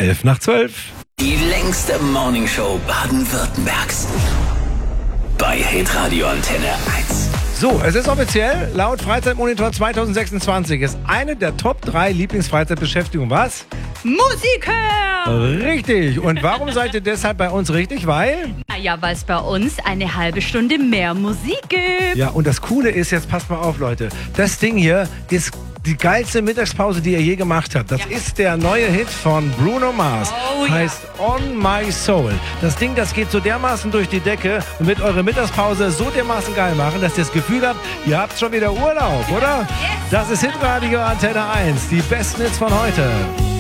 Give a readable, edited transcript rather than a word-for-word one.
11:11. Die längste Morningshow Baden-Württembergs. Bei Hitradio Antenne 1. So, es ist offiziell, laut Freizeitmonitor 2026 ist eine der Top 3 Lieblingsfreizeitbeschäftigungen was? Musiker! Richtig. Und warum seid ihr deshalb bei uns richtig? Weil? Naja, weil es bei uns eine halbe Stunde mehr Musik gibt. Ja, und das Coole ist, jetzt passt mal auf, Leute, das Ding hier ist die geilste Mittagspause, die ihr je gemacht habt. Das ist der neue Hit von Bruno Mars. Oh, ja. Heißt On My Soul. Das Ding, das geht so dermaßen durch die Decke und wird eure Mittagspause so dermaßen geil machen, dass ihr das Gefühl habt, ihr habt schon wieder Urlaub, oder? Yes. Das ist Hitradio Antenne 1. Die besten Hits von heute.